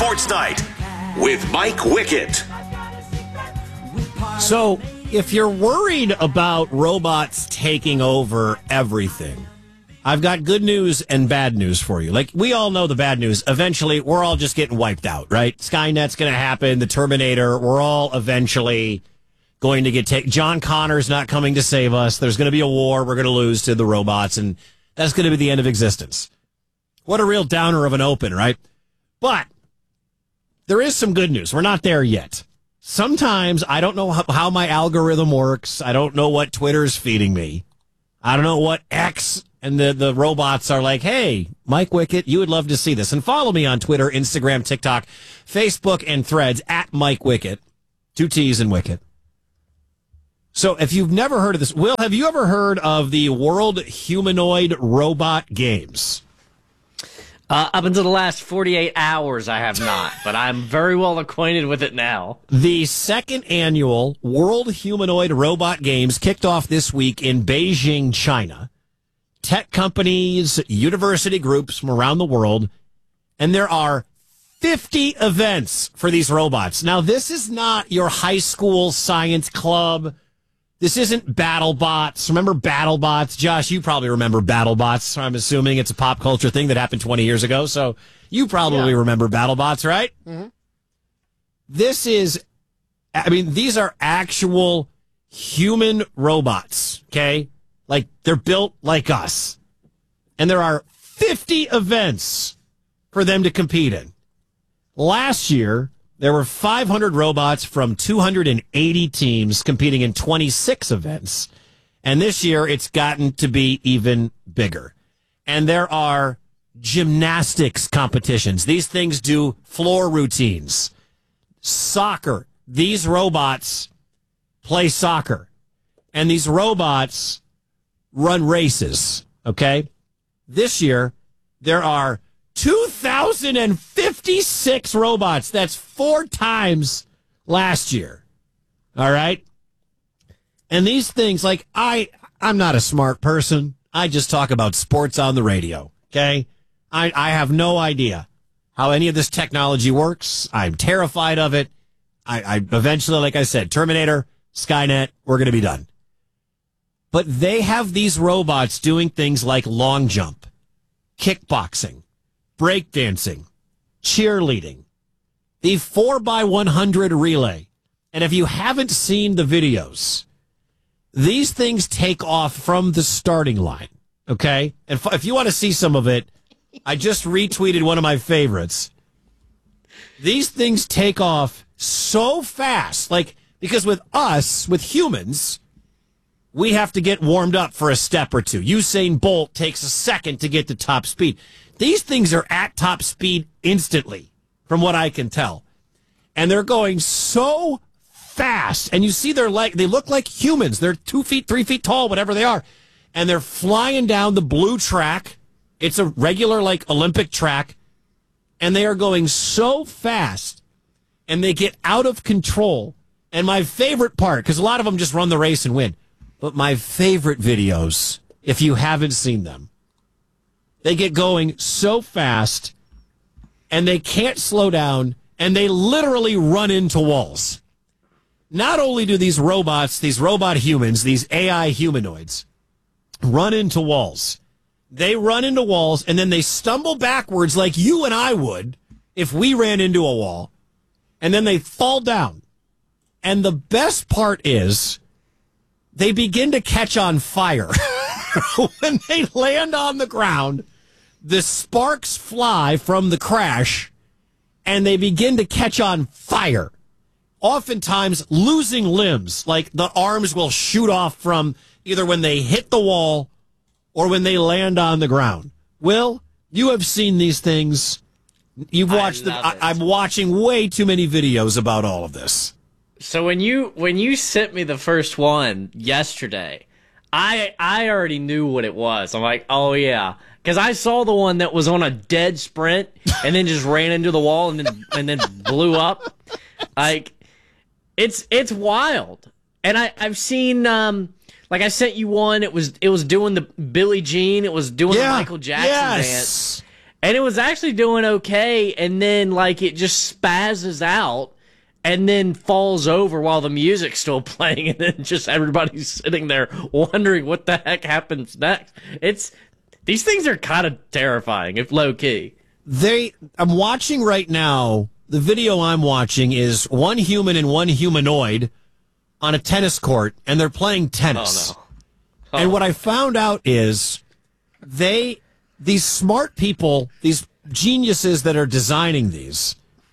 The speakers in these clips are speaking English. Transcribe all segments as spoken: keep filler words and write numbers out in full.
Sports Night with Mike Wickett. So, if you're worried about robots taking over everything, I've got good news and bad news for you. Like, we all know the bad news. Eventually, we're all just getting wiped out, right? Skynet's going to happen, the Terminator, we're all eventually going to get taken. John Connor's not coming to save us. There's going to be a war. We're going to lose to the robots, and that's going to be the end of existence. What a real downer of an open, right? But there is some good news. We're not there yet. Sometimes I don't know how, how my algorithm works. I don't know what Twitter's feeding me. I don't know what X and the, the robots are like, hey, Mike Wickett, you would love to see this. And follow me on Twitter, Instagram, TikTok, Facebook, and Threads at Mike Wickett. Two T's and Wickett. So if you've never heard of this, Will, have you ever heard of the World Humanoid Robot Games? Uh, up until the last forty-eight hours, I have not, but I'm very well acquainted with it now. The second annual World Humanoid Robot Games kicked off this week in Beijing, China. Tech companies, university groups from around the world, and there are fifty events for these robots. Now, this is not your high school science club. This isn't BattleBots. Remember BattleBots? Josh, you probably remember BattleBots. I'm assuming it's a pop culture thing that happened twenty years ago, so you probably yeah. remember BattleBots, right? Mm-hmm. This is, I mean, these are actual human robots, okay? Like, they're built like us. And there are fifty events for them to compete in. Last year, there were five hundred robots from two hundred eighty teams competing in twenty-six events. And this year, it's gotten to be even bigger. And there are gymnastics competitions. These things do floor routines. Soccer. These robots play soccer. And these robots run races. Okay? This year, there are two thousand fifty-six robots. That's four times last year. All right? And these things, like, I, I'm not a smart person. I just talk about sports on the radio. Okay? I, I have no idea how any of this technology works. I'm terrified of it. I, I eventually, like I said, Terminator, Skynet, we're going to be done. But they have these robots doing things like long jump, kickboxing, breakdancing, cheerleading, the four by one hundred relay. And if you haven't seen the videos, these things take off from the starting line, okay? And if you want to see some of it, I just retweeted one of my favorites. These things take off so fast, like, because with us, with humans, we have to get warmed up for a step or two. Usain Bolt takes a second to get to top speed. These things are at top speed instantly, from what I can tell. And they're going so fast. And you see their leg, they look like humans. They're two feet, three feet tall, whatever they are. And they're flying down the blue track. It's a regular, like, Olympic track. And they are going so fast. And they get out of control. And my favorite part, because a lot of them just run the race and win. But my favorite videos, if you haven't seen them, they get going so fast, and they can't slow down, and they literally run into walls. Not only do these robots, these robot humans, these A I humanoids, run into walls, they run into walls, and then they stumble backwards like you and I would if we ran into a wall, and then they fall down. And the best part is they begin to catch on fire. When they land on the ground, the sparks fly from the crash, and they begin to catch on fire. Oftentimes losing limbs, like the arms will shoot off from either when they hit the wall or when they land on the ground. Will, you have seen these things. You've watched them. I, I'm watching way too many videos about all of this. So when you when you sent me the first one yesterday, I I already knew what it was. I'm like, oh yeah, because I saw the one that was on a dead sprint and then just ran into the wall and then and then blew up. Like, it's it's wild. And I I've seen um like I sent you one. It was it was doing the Billie Jean. It was doing yeah, the Michael Jackson yes. dance. and it was actually doing okay, and then like it just spazzes out and then falls over while the music's still playing, and then just everybody's sitting there wondering what the heck happens next. It's these things are kind of terrifying, if low key. They, I'm watching right now. The video I'm watching is one human and one humanoid on a tennis court, and they're playing tennis. Oh, no. Oh. And what I found out is they, these smart people, these geniuses that are designing these,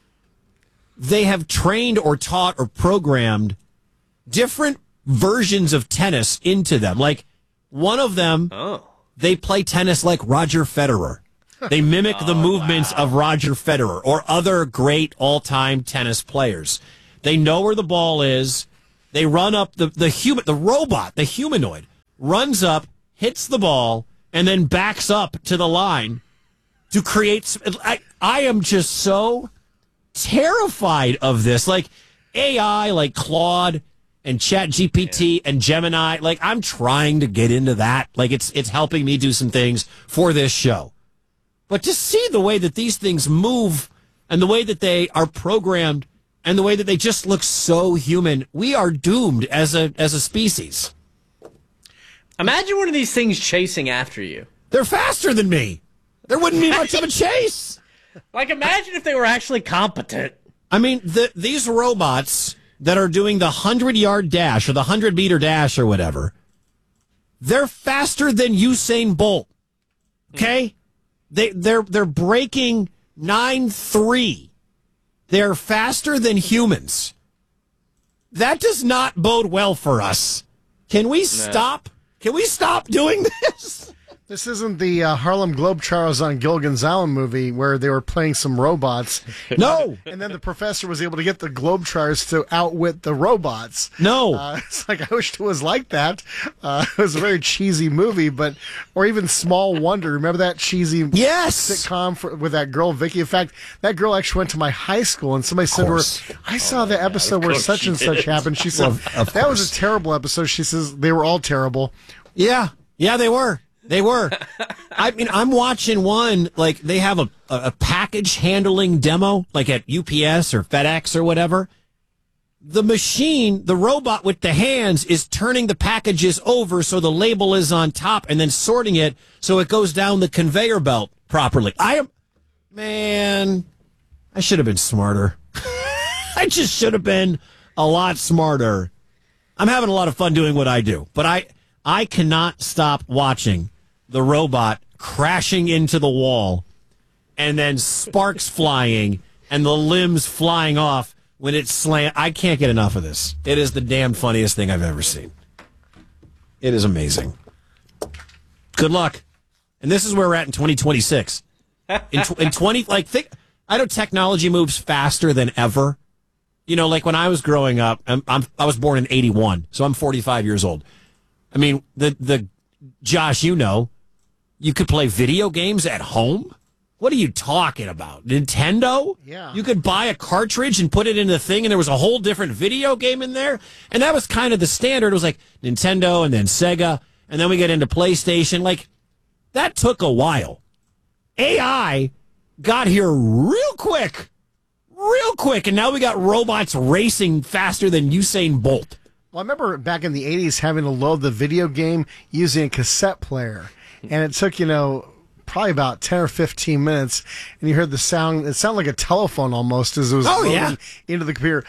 they have trained or taught or programmed different versions of tennis into them. Like one of them, Oh. they play tennis like Roger Federer. They mimic the Oh, movements wow. of Roger Federer or other great all-time tennis players. They know where the ball is. They run up the, the human, the robot, the humanoid runs up, hits the ball, and then backs up to the line to create. I, I am just so terrified of this. Like A I, like Claude and Chat G P T and Gemini. Like I'm trying to get into that. Like it's it's helping me do some things for this show. But to see the way that these things move and the way that they are programmed and the way that they just look so human, we are doomed as a as a species. Imagine one of these things chasing after you. They're faster than me. There wouldn't be much of a chase. Like, imagine if they were actually competent. I mean, the, these robots that are doing the hundred-yard dash or the hundred-meter dash or whatever, they're faster than Usain Bolt. Okay? They, they're, they're breaking nine three. They're faster than humans. That does not bode well for us. Can we stop? Can we stop doing this? This isn't the uh, Harlem Globetrotters on Gilligan's Island movie where they were playing some robots. No. And then the professor was able to get the Globetrotters to outwit the robots. No. Uh, it's like, I wish it was like that. Uh, it was a very cheesy movie, but, or even Small Wonder. Remember that cheesy Yes. sitcom for, with that girl, Vicky? In fact, that girl actually went to my high school, and somebody said to her, course. I saw the episode where course such she and such did. happened. She said, Of- of that was course. a terrible episode. She says, they were all terrible. Yeah. Yeah, they were. They were. I mean, I'm watching one, like, they have a, a package handling demo, like at U P S or FedEx or whatever. The machine, the robot with the hands, is turning the packages over so the label is on top and then sorting it so it goes down the conveyor belt properly. I am, man, I should have been smarter. I just should have been a lot smarter. I'm having a lot of fun doing what I do, but I, I cannot stop watching the robot crashing into the wall and then sparks flying and the limbs flying off when it slam. I can't get enough of this. It is the damn funniest thing I've ever seen. It is amazing. Good luck. And this is where we're at in twenty twenty-six. In, tw- in twenty, like, think, I know technology moves faster than ever. You know, like when I was growing up, I'm, I'm I was born in eighty-one, so I'm forty-five years old. I mean, the the Josh, you know, you could play video games at home. What are you talking about? Nintendo? Yeah. You could buy a cartridge and put it in the thing, and there was a whole different video game in there. And that was kind of the standard. It was like Nintendo and then Sega, and then we get into PlayStation. Like, that took a while. A I got here real quick. Real quick. And now we got robots racing faster than Usain Bolt. Well, I remember back in the eighties having to load the video game using a cassette player. And it took, you know, probably about ten or fifteen minutes. And you heard the sound. It sounded like a telephone almost as it was Oh, loading yeah. into the computer.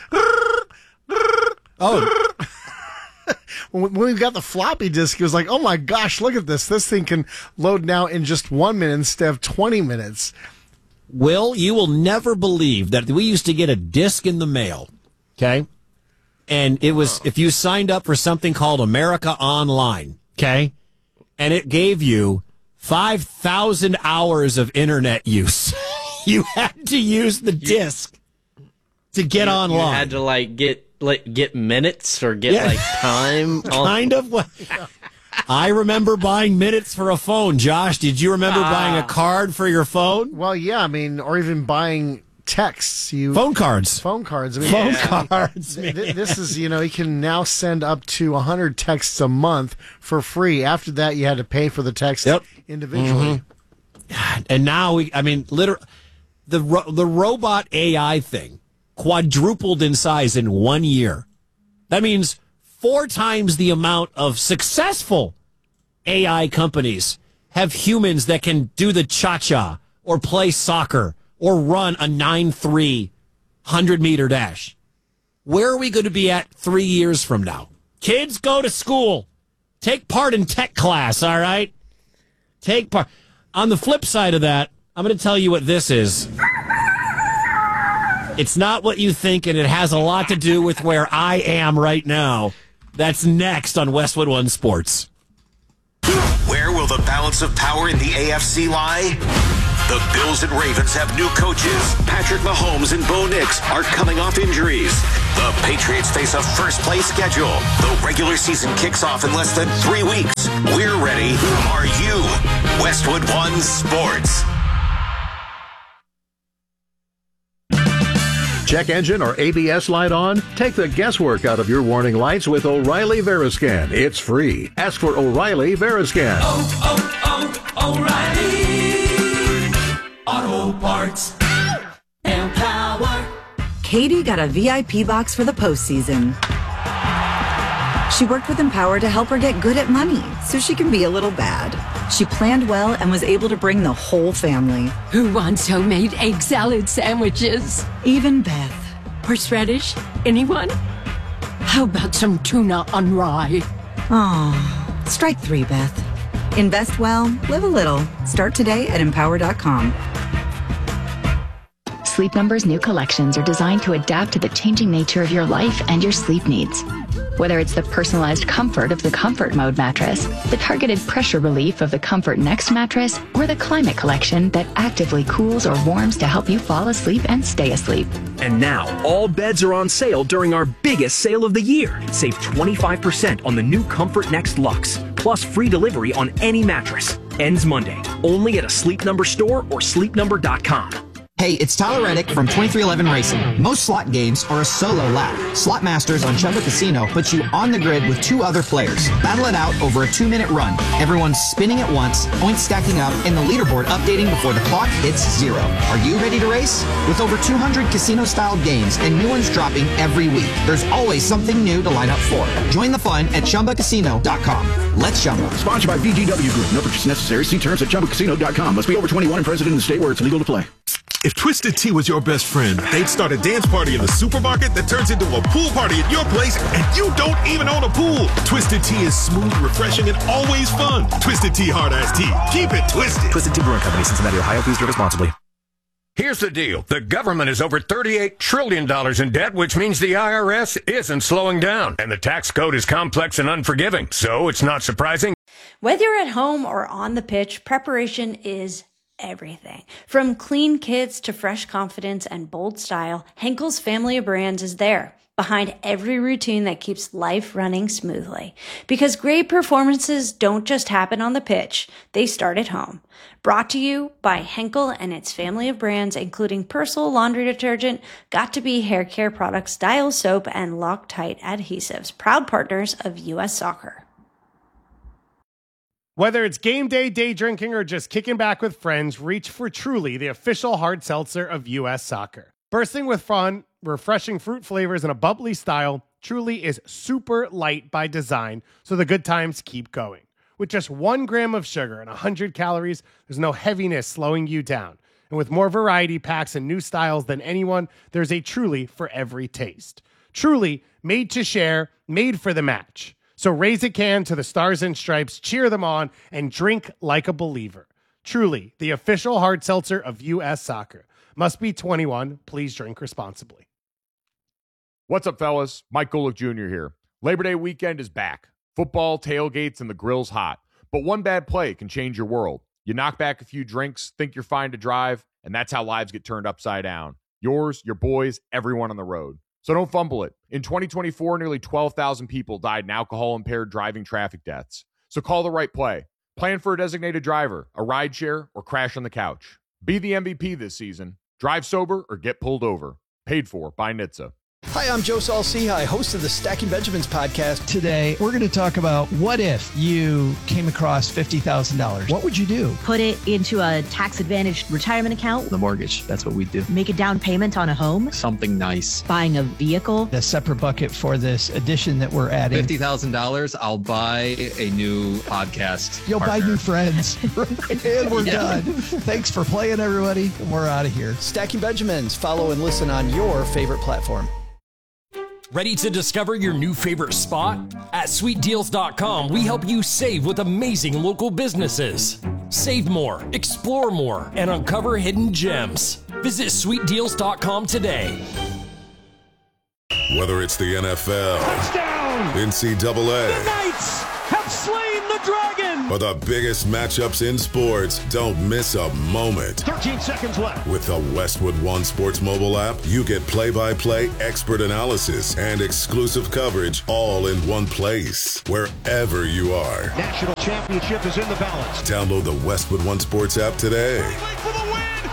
Oh, When when we got the floppy disk, it was like, oh my gosh, look at this. This thing can load now in just one minute instead of twenty minutes. Will, you will never believe that we used to get a disc in the mail, okay? And it was, if you signed up for something called America Online, okay? And it gave you five thousand hours of internet use. You had to use the disc to get You online. had to like get like get minutes or get Yeah. like time. on- Kind of what. I remember buying minutes for a phone. Josh, did you remember buying a card for your phone? Well, yeah, I mean, or even buying texts. You Phone cards. phone cards. I mean, Phone yeah. cards. Th- man. This is, you know, you can now send up to one hundred texts a month for free. After that, you had to pay for the text Yep. individually. And now we, I mean, literally, the ro- the robot A I thing quadrupled in size in one year. That means four times the amount of successful A I companies have humans that can do the cha-cha or play soccer or run a nine three hundred-meter dash. Where are we going to be at three years from now? Kids, go to school. Take part in tech class, all right? Take part. On the flip side of that, I'm going to tell you what this is. It's not what you think, and it has a lot to do with where I am right now. That's next on Westwood One Sports. Where will the balance of power in the A F C lie? The Bills and Ravens have new coaches. Patrick Mahomes and Bo Nix are coming off injuries. The Patriots face a first-place schedule. The regular season kicks off in less than three weeks. We're ready. Are you? Westwood One Sports. Check engine or A B S light on? Take the guesswork out of your warning lights with O'Reilly Veriscan. It's free. Ask for O'Reilly Veriscan. Oh, oh, oh, O'Reilly Auto Parts. Empower. Katie got a V I P box for the postseason. She worked with Empower to help her get good at money so she can be a little bad. She planned well and was able to bring the whole family. Who wants homemade egg salad sandwiches? Even Beth. Horseradish? Anyone? How about some tuna on rye? Oh, strike three, Beth. Invest well, live a little. Start today at empower dot com. Sleep Number's new collections are designed to adapt to the changing nature of your life and your sleep needs. Whether it's the personalized comfort of the Comfort Mode mattress, the targeted pressure relief of the Comfort Next mattress, or the Climate Collection that actively cools or warms to help you fall asleep and stay asleep. And now, all beds are on sale during our biggest sale of the year. Save twenty-five percent on the new Comfort Next Luxe, plus free delivery on any mattress. Ends Monday, only at a Sleep Number store or sleep number dot com. Hey, it's Tyler Reddick from twenty-three eleven Racing. Most slot games are a solo lap. Slot Masters on Chumba Casino puts you on the grid with two other players. Battle it out over a two-minute run. Everyone's spinning at once, points stacking up, and the leaderboard updating before the clock hits zero. Are you ready to race? With over two hundred casino-style games and new ones dropping every week, there's always something new to line up for. Join the fun at chumba casino dot com. Let's Chumba. Sponsored by V G W Group. No purchase necessary. See terms at chumba casino dot com. Must be over twenty-one and present in the state where it's legal to play. If Twisted Tea was your best friend, they'd start a dance party in the supermarket that turns into a pool party at your place, and you don't even own a pool. Twisted Tea is smooth, refreshing, and always fun. Twisted Tea Hard Ass Tea. Keep it twisted. Twisted Tea Brewing Company, Cincinnati, Ohio. Please drink responsibly. Here's the deal. The government is over thirty-eight trillion dollars in debt, which means the I R S isn't slowing down. And the tax code is complex and unforgiving, so it's not surprising. Whether you're at home or on the pitch, preparation is everything. From clean kits to fresh confidence and bold style, Henkel's family of brands is there, behind every routine that keeps life running smoothly. Because great performances don't just happen on the pitch, they start at home. Brought to you by Henkel and its family of brands, including Persil laundry detergent, Got2b hair care products, Dial soap, and Loctite adhesives, proud partners of U S Soccer. Whether it's game day, day drinking, or just kicking back with friends, reach for Truly, the official hard seltzer of U S Soccer. Bursting with fun, refreshing fruit flavors, and a bubbly style, Truly is super light by design, so the good times keep going. With just one gram of sugar and one hundred calories, there's no heaviness slowing you down. And with more variety packs and new styles than anyone, there's a Truly for every taste. Truly, made to share, made for the match. So raise a can to the Stars and Stripes, cheer them on, and drink like a believer. Truly, the official hard seltzer of U S Soccer. Must be twenty-one. Please drink responsibly. What's up, fellas? Mike Golick Junior here. Labor Day weekend is back. Football, tailgates, and the grill's hot. But one bad play can change your world. You knock back a few drinks, think you're fine to drive, and that's how lives get turned upside down. Yours, your boys, everyone on the road. So don't fumble it. In twenty twenty-four, nearly twelve thousand people died in alcohol-impaired driving traffic deaths. So call the right play. Plan for a designated driver, a rideshare, or crash on the couch. Be the M V P this season. Drive sober or get pulled over. Paid for by N H T S A. Hi, I'm Joe Saul-Sehy, host of the Stacking Benjamins podcast. Today, we're going to talk about what if you came across fifty thousand dollars. What would you do? Put it into a tax-advantaged retirement account. The mortgage, that's what we do. Make a down payment on a home. Something nice. Buying a vehicle. A separate bucket for this addition that we're adding. fifty thousand dollars, I'll buy a new podcast. You'll partner. buy new friends. And we're Yeah. done. Thanks for playing, everybody. We're out of here. Stacking Benjamins. Follow and listen on your favorite platform. Ready to discover your new favorite spot? At sweet deals dot com, we help you save with amazing local businesses. Save more, explore more, and uncover hidden gems. Visit sweet deals dot com today. Whether it's the N F L, Touchdown! N C double A, The Knights have slain the dragon! or the biggest matchups in sports, don't miss a moment. thirteen seconds left. With the Westwood One Sports mobile app, you get play-by-play expert analysis and exclusive coverage all in one place, wherever you are. National championship is in the balance. Download the Westwood One Sports app today. For the win!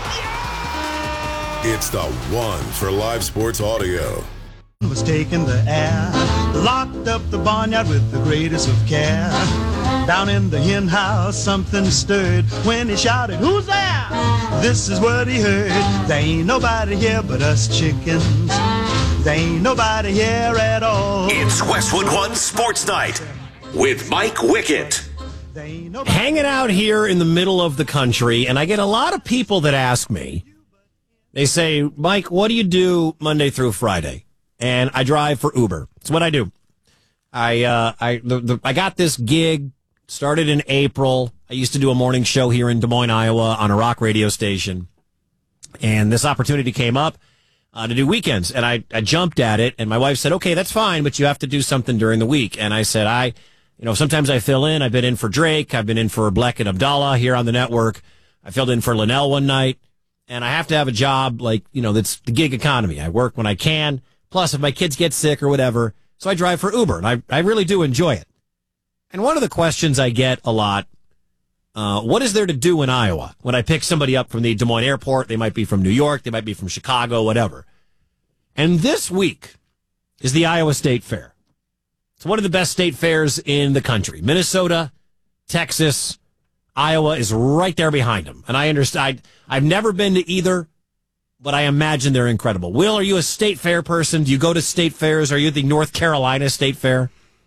It's the one for live sports audio. Was taking the air, locked up the barnyard with the greatest of care. Down in the hen house, something stirred when he shouted, "Who's there?" This is what he heard. There ain't nobody here but us chickens. There ain't nobody here at all. It's Westwood One Sports Night with Mike Wickett. Hanging out here in the middle of the country, and I get a lot of people that ask me, they say, Mike, what do you do Monday through Friday? And I drive for Uber. It's what I do. I uh, I the, the, I got this gig, started in April. I used to do a morning show here in Des Moines, Iowa on a rock radio station. And this opportunity came up uh, to do weekends. And I, I jumped at it. And my wife said, okay, that's fine, but you have to do something during the week. And I said, I, you know, sometimes I fill in. I've been in for Drake. I've been in for Black and Abdallah here on the network. I filled in for Linnell one night. And I have to have a job like, you know, that's the gig economy. I work when I can. Plus, if my kids get sick or whatever, so I drive for Uber, and I, I really do enjoy it. And one of the questions I get a lot, uh, what is there to do in Iowa? When I pick somebody up from the Des Moines airport, they might be from New York, they might be from Chicago, whatever. And this week is the Iowa State Fair. It's one of the best state fairs in the country. Minnesota, Texas, Iowa is right there behind them. And I understand, I, I've never been to either, but I imagine they're incredible. Will, are you a state fair person? Do you go to state fairs? Are you at the North Carolina State Fair?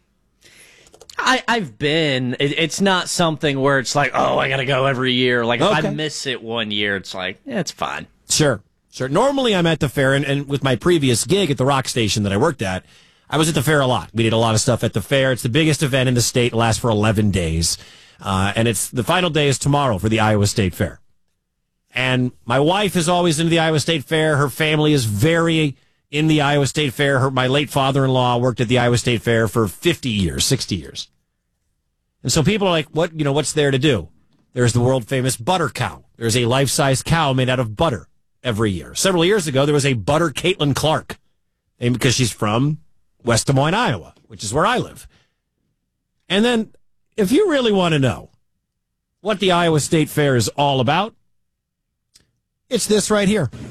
I, I've been. It, it's not something where it's like, oh, I got to go every year. Like, if Okay. I miss it one year, it's like, yeah, it's fine. Sure, sure. Normally I'm at the fair, and, and with my previous gig at the rock station that I worked at, I was at the fair a lot. We did a lot of stuff at the fair. It's the biggest event in the state. It lasts for eleven days. Uh, and it's the final day is tomorrow for the Iowa State Fair. And my wife is always into the Iowa State Fair. Her family is very in the Iowa State Fair. Her, my late father-in-law worked at the Iowa State Fair for fifty years, sixty years. And so people are like, what, you know, what's there to do? There's the world famous butter cow. There's a life-size cow made out of butter every year. Several years ago, there was a butter Caitlin Clark, and because she's from West Des Moines, Iowa, which is where I live. And then if you really want to know what the Iowa State Fair is all about, it's this right here.